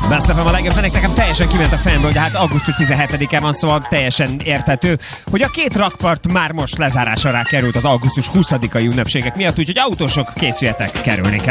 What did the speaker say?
Best of a legjobb zenék, nekem teljesen kiment a fejemből, hogy hát augusztus 17-e van, szóval teljesen érthető, hogy a két rakpart már most lezárásra került az augusztus 20-ai ünnepségek miatt, úgyhogy autósok, készüljetek, kerülni kell.